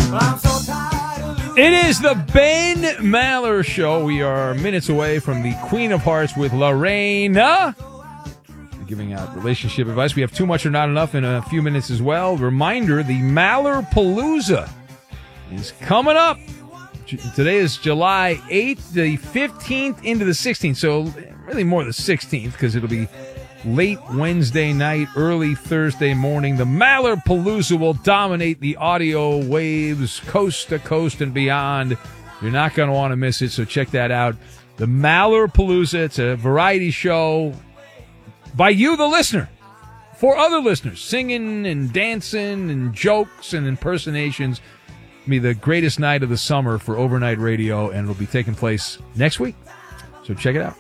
It is the Ben Maller Show. We are minutes away from the Queen of Hearts with Lorena. We're giving out relationship advice. We have too much or not enough in a few minutes as well. Reminder, the Maller Palooza is coming up. Today is July 8th, the 15th into the 16th. So really more the 16th because it'll be late Wednesday night, early Thursday morning. The Maller Palooza will dominate the audio waves coast to coast and beyond. You're not going to want to miss it, so check that out. The Maller Palooza, it's a variety show by you, the listener, for other listeners, singing and dancing and jokes and impersonations. It'll be the greatest night of the summer for overnight radio, and it'll be taking place next week. So check it out.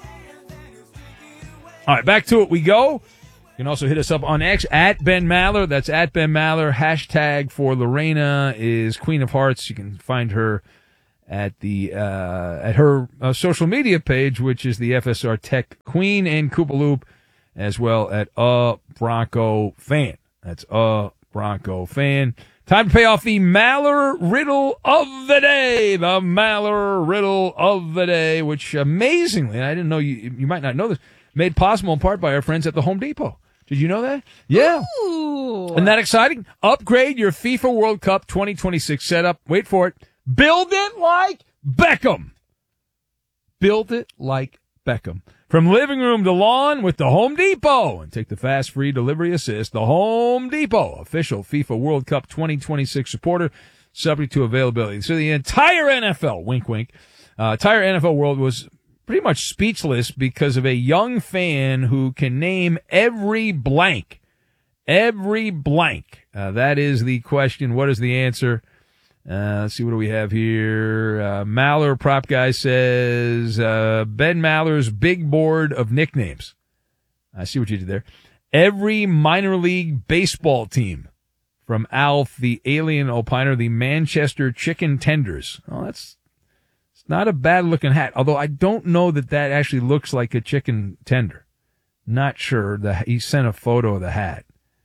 All right, back to it we go. You can also hit us up on X, at Ben Maller. That's at Ben Maller. Hashtag for Lorena is Queen of Hearts. You can find her at the at her social media page, which is the FSR Tech Queen, and Koopaloop, as well at Bronco Fan. That's Bronco Fan. Time to pay off the Maller Riddle of the Day. The Maller Riddle of the Day, which amazingly, I didn't know, you might not know this, made possible in part by our friends at the Home Depot. Did you know that? Yeah. Ooh. Isn't that exciting? Upgrade your FIFA World Cup 2026 setup. Wait for it. Build it like Beckham. Build it like Beckham. From living room to lawn with the Home Depot. And take the fast, free delivery assist. The Home Depot, official FIFA World Cup 2026 supporter, subject to availability. So the entire NFL, wink, wink, entire NFL world was pretty much speechless because of a young fan who can name every blank. Every blank. That is the question. What is the answer? Let's see, what do we have here? Maller Prop Guy says, Ben Maller's big board of nicknames. I see what you did there. Every minor league baseball team. From Alf, the alien opiner, the Manchester Chicken Tenders. Oh, it's not a bad-looking hat, although I don't know that actually looks like a chicken tender. Not sure. He sent a photo of the hat.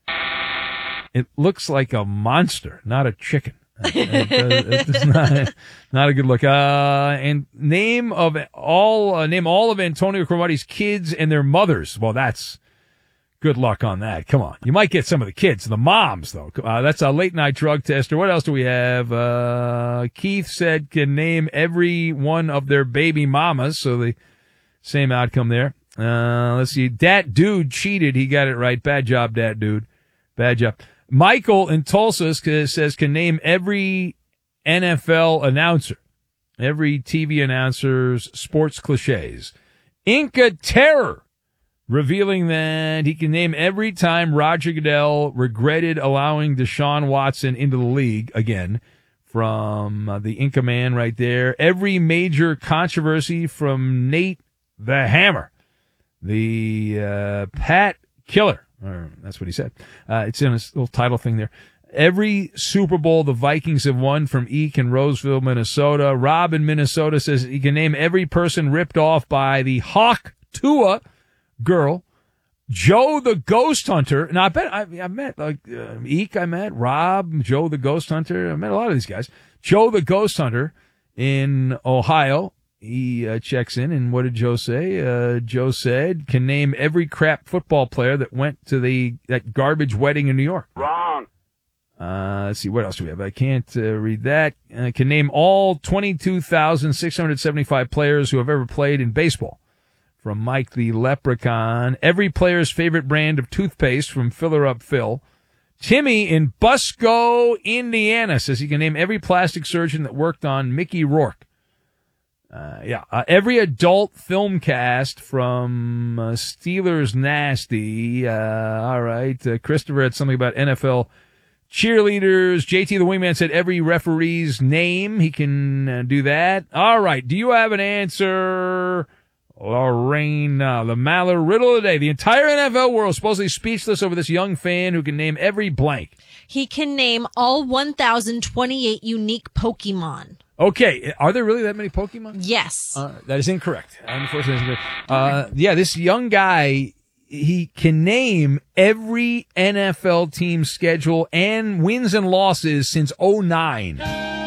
It looks like a monster, not a chicken. It's not a good look. And name all of Antonio Cromartie's kids and their mothers. Well, that's good luck on that. Come on. You might get some of the kids, the moms, though. That's a late-night drug tester. What else do we have? Keith said can name every one of their baby mamas, so the same outcome there. Let's see. Dat Dude cheated. He got it right. Bad job, Dat Dude. Bad job. Michael in Tulsa says can name every NFL announcer, every TV announcer's sports cliches. Inca Terror, revealing that he can name every time Roger Goodell regretted allowing Deshaun Watson into the league again, from the Inca Man right there. Every major controversy from Nate the Hammer, the Pat Killer. Or that's what he said. It's in his little title thing there. Every Super Bowl the Vikings have won, from Eek in Roseville, Minnesota. Rob in Minnesota says he can name every person ripped off by the Hawk Tua girl. Joe the Ghost Hunter. Now, I met Eek, I met Rob, Joe the Ghost Hunter. I met a lot of these guys. Joe the Ghost Hunter in Ohio. He checks in, and what did Joe say? Joe said, can name every crap football player that went to that garbage wedding in New York. Wrong. Let's see, what else do we have? I can't read that. Can name all 22,675 players who have ever played in baseball. From Mike the Leprechaun. Every player's favorite brand of toothpaste, from Filler Up Phil. Timmy in Busco, Indiana, says he can name every plastic surgeon that worked on Mickey Rourke. Every adult film cast, from Steelers Nasty. All right. Christopher had something about NFL cheerleaders. JT the Wingman said every referee's name. He can do that. All right. Do you have an answer, Lorena? The Maller Riddle of the Day. The entire NFL world is supposedly speechless over this young fan who can name every blank. He can name all 1,028 unique Pokemon. Okay, are there really that many Pokemon? Yes. That is incorrect. Unfortunately, this young guy, he can name every NFL team's schedule and wins and losses since 2009.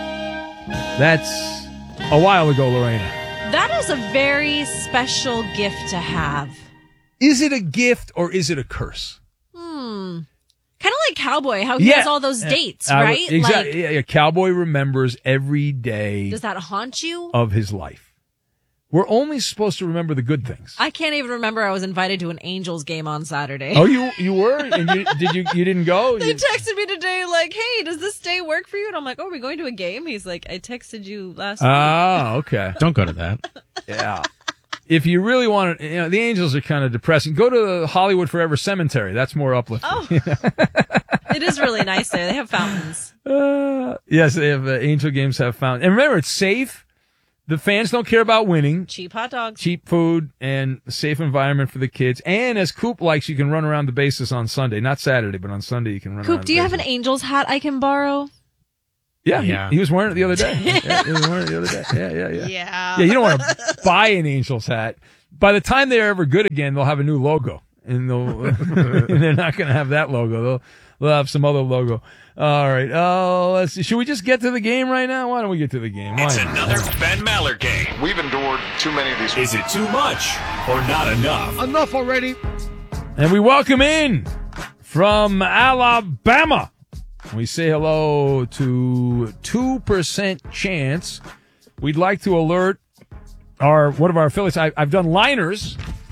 That's a while ago, Lorena. That is a very special gift to have. Is it a gift or is it a curse? Kind of like Cowboy, how he has all those dates, right? Exactly. Like, Cowboy remembers every day does that haunt you? of his life. We're only supposed to remember the good things. I can't even remember I was invited to an Angels game on Saturday. Oh, you were? And you didn't go? They texted me today like, hey, does this day work for you? And I'm like, oh, are we going to a game? He's like, I texted you last week. Oh, okay. Don't go to that. Yeah. If you really want to, the Angels are kind of depressing. Go to the Hollywood Forever Cemetery. That's more uplifting. Oh, it is really nice there. They have fountains. Yes, they have Angel games have fountains. And remember, it's safe. The fans don't care about winning. Cheap hot dogs. Cheap food and a safe environment for the kids. And as Coop likes, you can run around the bases on Sunday. Not Saturday, but on Sunday you can run around. Coop, do you have an Angels hat I can borrow? Yeah. He was wearing it the other day. He was wearing it the other day. Yeah. Yeah. Yeah, you don't want to buy an Angels hat. By the time they're ever good again, they'll have a new logo. And they're not going to have that logo. They'll have some other logo. All right. Let's see. Should we just get to the game right now? Why don't we get to the game? It's another Ben Maller game. We've endured too many of these. Is it too much or not enough? Enough already. And we welcome in from Alabama. We say hello to 2% Chance. We'd like to alert one of our affiliates. I've done liners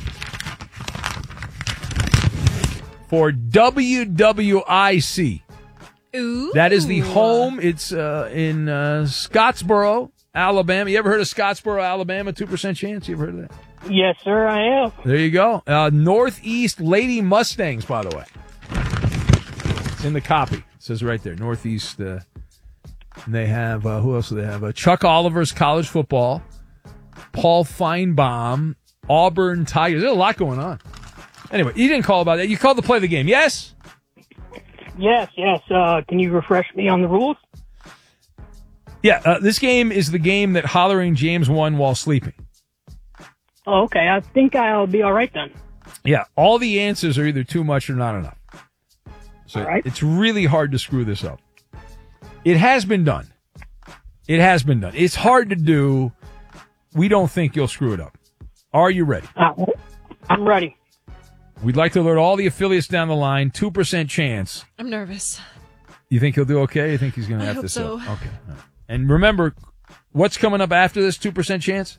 for WWIC. Ooh. That is the home. It's in Scottsboro, Alabama. You ever heard of Scottsboro, Alabama? 2% Chance. You ever heard of that? Yes, sir, I have. There you go. Northeast Lady Mustangs, by the way. It's in the copy. It says right there, Northeast. And they have, who else do they have? Chuck Oliver's college football. Paul Feinbaum, Auburn Tigers. There's a lot going on. Anyway, you didn't call about that. You called to play the game, yes? Yes. Can you refresh me on the rules? Yeah, this game is the game that Hollering James won while sleeping. Oh, okay. I think I'll be all right then. Yeah, all the answers are either too much or not enough. So all right. It's really hard to screw this up. It has been done. It's hard to do. We don't think you'll screw it up. Are you ready? I'm ready. We'd like to alert all the affiliates down the line. 2% chance. I'm nervous. You think he'll do okay? You think he's going to have hope this so. up? Okay. All right. And remember, what's coming up after this 2% chance?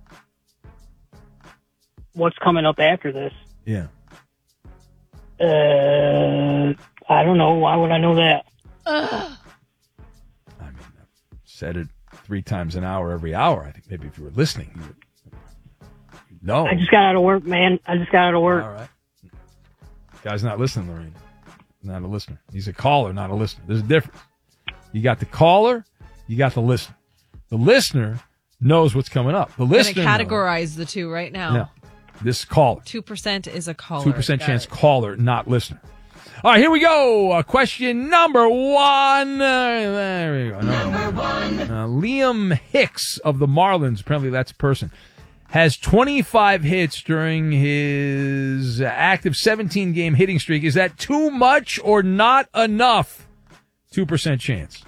What's coming up after this? Yeah. I don't know. Why would I know that? I mean, I've said it 3 times an hour every hour. I think maybe if you were listening, you would know. I just got out of work, man. All right. Guy's not listening, Lorena. Not a listener. He's a caller, not a listener. There's a difference. You got the caller, you got the listener. The listener knows what's coming up. The listener I'm going to categorize the two right now. No. This caller. 2% is a caller. 2% chance caller, not listener. All right, here we go. Question number 1. There we go. Number 1. Liam Hicks of the Marlins, apparently that's a person, has 25 hits during his active 17-game hitting streak. Is that too much or not enough? 2% chance.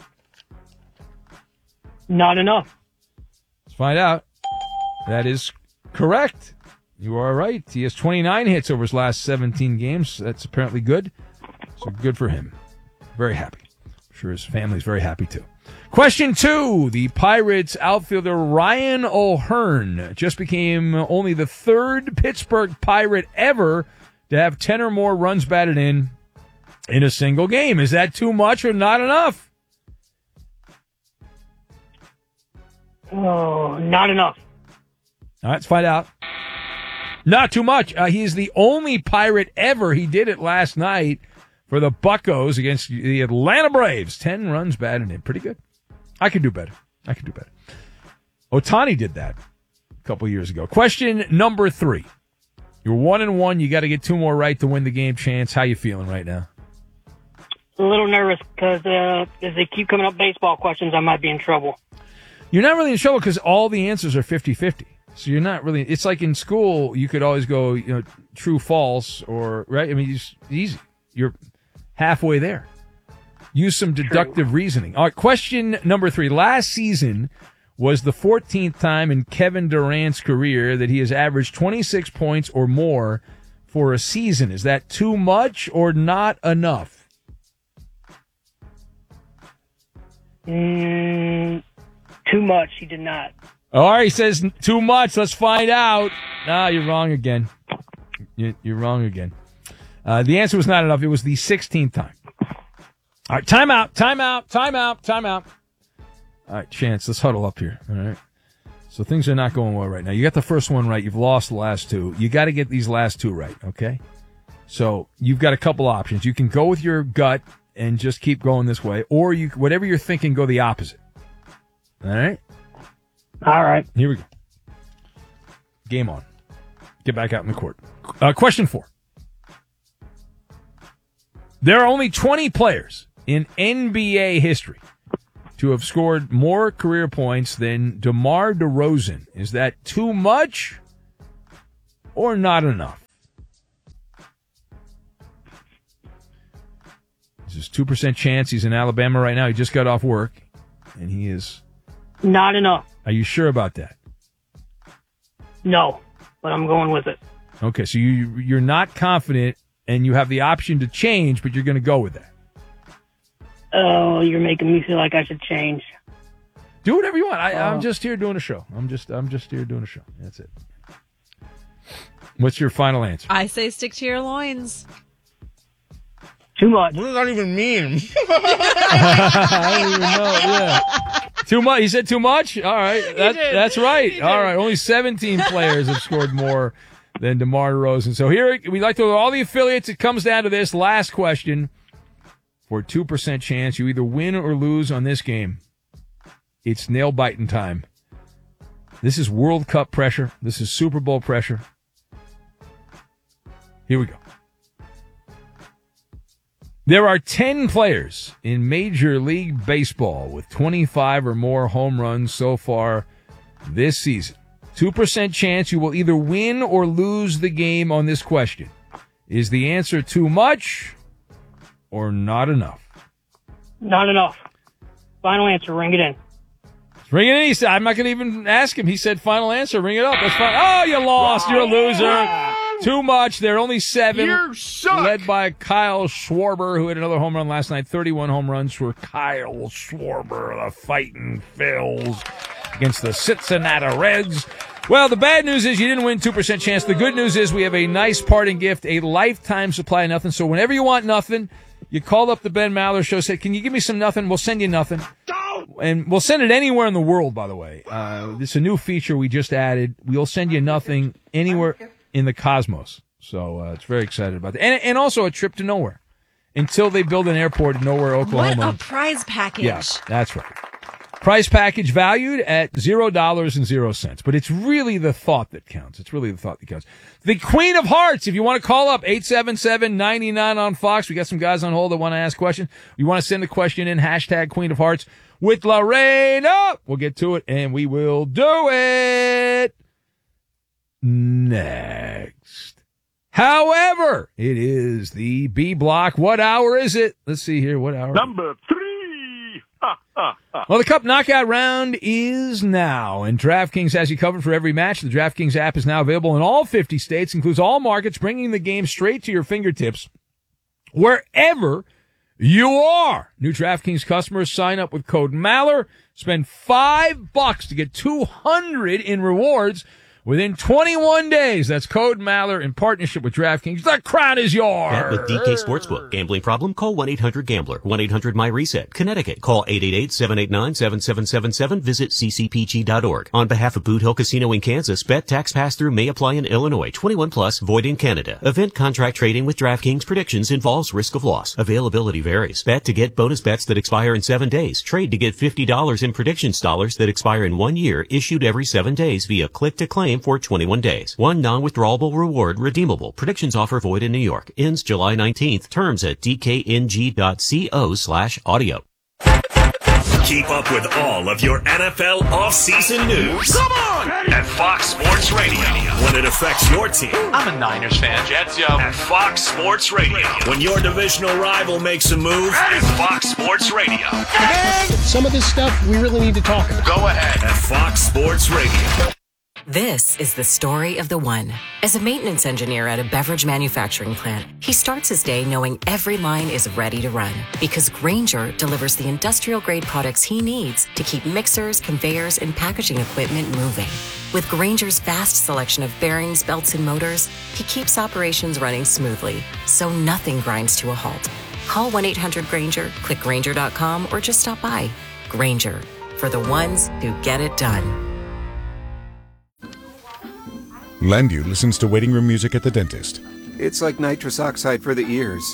Not enough. Let's find out. That is correct. You are right. He has 29 hits over his last 17 games. That's apparently good. So good for him. Very happy. I'm sure his family's very happy too. Question 2. The Pirates outfielder Ryan O'Hearn just became only the 3rd Pittsburgh Pirate ever to have 10 or more runs batted in a single game. Is that too much or not enough? Oh, not enough. All right, let's find out. Not too much. He's the only Pirate ever. He did it last night for the Buccos against the Atlanta Braves. 10 runs batted in. Pretty good. I could do better. Ohtani did that a couple years ago. Question number 3. You're 1-1. You got to get 2 more right to win the game. Chance, how you feeling right now? A little nervous because as they keep coming up baseball questions, I might be in trouble. You're not really in trouble because all the answers are 50-50. So you're not really, it's like in school, you could always go, true, false, or, right? I mean, it's easy. You're halfway there. use some deductive reasoning. All right, question number 3. Last season was the 14th time in Kevin Durant's career that he has averaged 26 points or more for a season. Is that too much or not enough? Too much. He did not. All right, he says too much. Let's find out. No, you're wrong again. You're wrong again. The answer was not enough. It was the 16th time. All right, time out. All right, Chance, let's huddle up here. All right. So things are not going well right now. You got the first one right. You've lost the last two. You got to get these last two right, okay? So you've got a couple options. You can go with your gut and just keep going this way, or you, whatever you're thinking, go the opposite. All right? All right. Here we go. Game on. Get back out in the court. Question 4. There are only 20 players in NBA history to have scored more career points than DeMar DeRozan. Is that too much or not enough? There's a 2% chance he's in Alabama right now. He just got off work, and he is... Not enough. Are you sure about that? No, but I'm going with it. Okay, so you're not confident, and you have the option to change, but you're going to go with that. Oh, you're making me feel like I should change. Do whatever you want. I'm just here doing a show. I'm just here doing a show. That's it. What's your final answer? I say stick to your loins. Too much. What does that even mean? I don't even know. Yeah. Too much. He said too much? All right. That's right. All right. Only 17 players have scored more than DeMar DeRozan. So here, we like to all the affiliates. It comes down to this last question. For a 2% chance, you either win or lose on this game. It's nail-biting time. This is World Cup pressure. This is Super Bowl pressure. Here we go. There are 10 players in Major League Baseball with 25 or more home runs so far this season. 2% chance you will either win or lose the game on this question. Is the answer too much or not enough? Not enough. Final answer. Ring it in. Ring it in. He said, I'm not going to even ask him. He said, final answer. Ring it up. That's fine. Oh, you lost. You're a loser. Too much. There are only 7. You suck. Led by Kyle Schwarber, who had another home run last night. 31 home runs for Kyle Schwarber, the Fighting Phils, against the Cincinnati Reds. Well, the bad news is you didn't win 2% chance. The good news is we have a nice parting gift, a lifetime supply of nothing. So whenever you want nothing, you call up the Ben Maller Show, say, can you give me some nothing? We'll send you nothing. And we'll send it anywhere in the world, by the way. This is a new feature we just added. We'll send you nothing anywhere in the cosmos. So it's very excited about that. And also a trip to nowhere until they build an airport in Nowhere, Oklahoma. What a prize package. Yeah, that's right. Price package valued at $0.00. But it's really the thought that counts. The Queen of Hearts, if you want to call up, 877-99 on Fox. We got some guys on hold that want to ask questions. You want to send a question in, hashtag Queen of Hearts with Lorena. We'll get to it, and we will do it next. However, it is the B block. What hour is it? Let's see here. What hour? Number 3. Well, the Cup Knockout round is now, and DraftKings has you covered for every match. The DraftKings app is now available in all 50 states, includes all markets, bringing the game straight to your fingertips wherever you are. New DraftKings customers sign up with code Maller, spend $5 to get $200 in rewards within 21 days. That's code Maller in partnership with DraftKings. The crown is yours. Bet with DK Sportsbook. Gambling problem? Call 1-800-GAMBLER. 1-800-MY-RESET. Connecticut. Call 888-789-7777. Visit ccpg.org. On behalf of Boot Hill Casino in Kansas, bet tax pass-through may apply in Illinois. 21 plus. Void in Canada. Event contract trading with DraftKings predictions involves risk of loss. Availability varies. Bet to get bonus bets that expire in 7 days. Trade to get $50 in predictions dollars that expire in 1 year, issued every 7 days via click-to-claim for 21 days. One non-withdrawable reward redeemable. Predictions offer void in New York. Ends July 19th. Terms at dkng.co/audio. Keep up with all of your NFL offseason news. Come on! At Fox Sports Radio. When it affects your team. I'm a Niners fan. Jets, yo. At Fox Sports Radio. When your divisional rival makes a move. At Fox Sports Radio. Some of this stuff we really need to talk about. Go ahead. At Fox Sports Radio. This is the story of the one. As a maintenance engineer at a beverage manufacturing plant, he starts his day knowing every line is ready to run because Grainger delivers the industrial-grade products he needs to keep mixers, conveyors, and packaging equipment moving. With Grainger's vast selection of bearings, belts, and motors, he keeps operations running smoothly, so nothing grinds to a halt. Call 1-800-GRAINGER, click Grainger.com, or just stop by. Grainger, for the ones who get it done. Landu listens to waiting room music at the dentist. It's like nitrous oxide for the ears.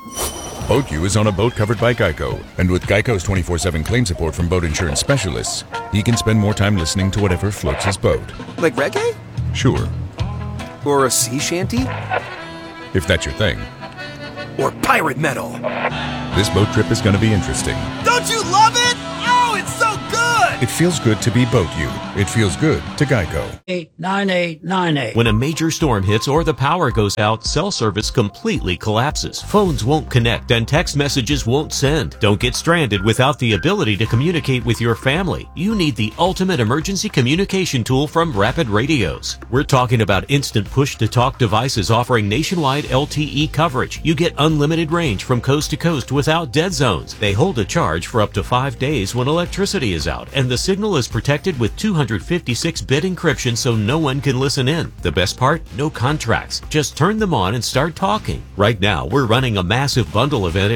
BoatU is on a boat covered by Geico, and with Geico's 24/7 claim support from boat insurance specialists, he can spend more time listening to whatever floats his boat. Like reggae? Sure. Or a sea shanty? If that's your thing. Or pirate metal? This boat trip is going to be interesting. Don't you love it? Oh, it's so good! It feels good to be BoatU. It feels good to Geico. 89898. When a major storm hits or the power goes out, cell service completely collapses. Phones won't connect and text messages won't send. Don't get stranded without the ability to communicate with your family. You need the ultimate emergency communication tool from Rapid Radios. We're talking about instant push-to-talk devices offering nationwide LTE coverage. You get unlimited range from coast to coast without dead zones. They hold a charge for up to 5 days when electricity is out, and the signal is protected with 256-bit encryption so no one can listen in. The best part? No contracts. Just turn them on and start talking. Right now, we're running a massive bundle event at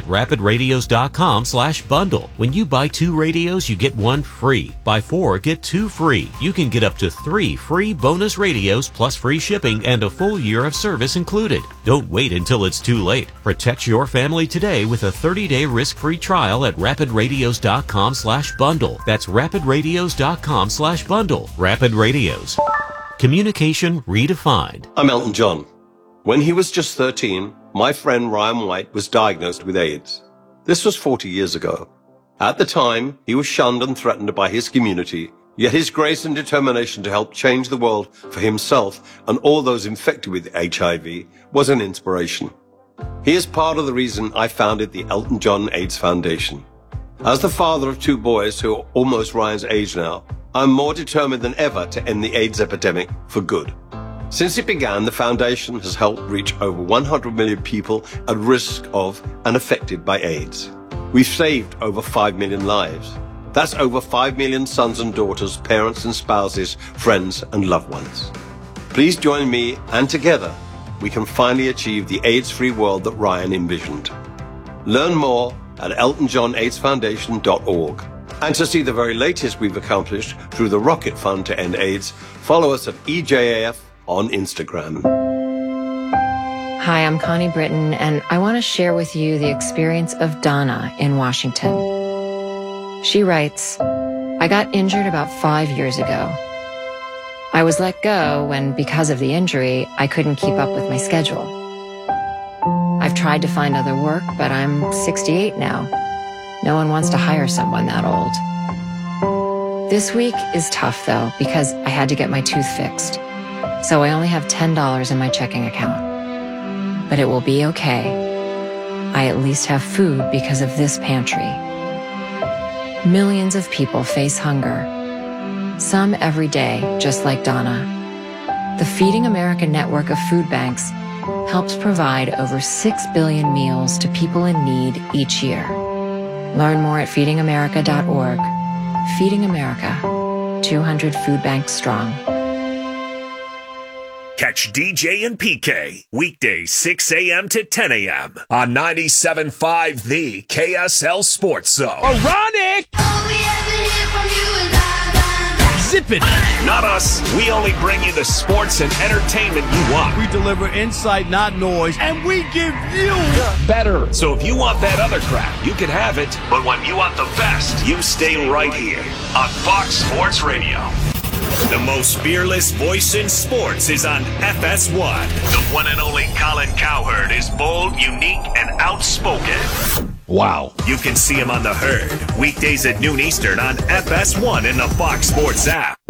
rapidradios.com/bundle. When you buy 2 radios, you get 1 free. Buy 4, get 2 free. You can get up to 3 free bonus radios plus free shipping and a full year of service included. Don't wait until it's too late. Protect your family today with a 30-day risk-free trial at rapidradios.com/bundle. That's rapidradios.com/bundle. Rapid Radios. Communication redefined. I'm Elton John. When he was just 13, my friend Ryan White was diagnosed with AIDS. This was 40 years ago. At the time, he was shunned and threatened by his community, yet his grace and determination to help change the world for himself and all those infected with HIV was an inspiration. He is part of the reason I founded the Elton John AIDS Foundation. As the father of 2 boys who are almost Ryan's age now, I'm more determined than ever to end the AIDS epidemic for good. Since it began, the foundation has helped reach over 100 million people at risk of and affected by AIDS. We've saved over 5 million lives. That's over 5 million sons and daughters, parents and spouses, friends and loved ones. Please join me, and together we can finally achieve the AIDS-free world that Ryan envisioned. Learn more at eltonjohnaidsfoundation.org. And to see the very latest we've accomplished through the Rocket Fund to End AIDS, follow us at EJAF on Instagram. Hi, I'm Connie Britton, and I want to share with you the experience of Donna in Washington. She writes, I got injured about 5 years ago. I was let go when, because of the injury, I couldn't keep up with my schedule. I've tried to find other work, but I'm 68 now. No one wants to hire someone that old. This week is tough, though, because I had to get my tooth fixed. So I only have $10 in my checking account. But it will be okay. I at least have food because of this pantry. Millions of people face hunger. Some every day, just like Donna. The Feeding America network of food banks helps provide over 6 billion meals to people in need each year. Learn more at feedingamerica.org. Feeding America, 200 food banks strong. Catch DJ and PK weekdays 6 a.m. to 10 a.m. on 97.5 The KSL Sports Zone. Ironic! Zip it! Not us. We only bring you the sports and entertainment you want. We deliver insight, not noise, and we give you better. So if you want that other crap, you can have it. But when you want the best, you stay right here on Fox Sports Radio. The most fearless voice in sports is on FS1. The one and only Colin Cowherd is bold, unique, and outspoken. Wow. You can see him on The Herd, weekdays at noon Eastern on FS1 and the Fox Sports app.